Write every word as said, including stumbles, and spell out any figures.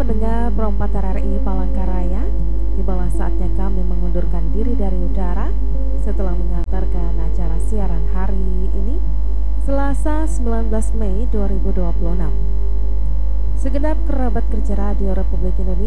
pendengar Pro empat R R I Palangkaraya, tibalah saatnya kami mengundurkan diri dari udara setelah mengantarkan acara siaran hari ini, Selasa sembilan belas Mei dua ribu dua puluh enam. Segenap kerabat kerja Radio Republik Indonesia